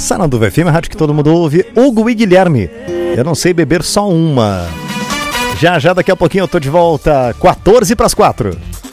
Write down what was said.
Sananduva FM, a rádio que todo mundo ouve. Hugo e Guilherme, eu não sei beber só uma. Já daqui a pouquinho eu tô de volta, 4:45.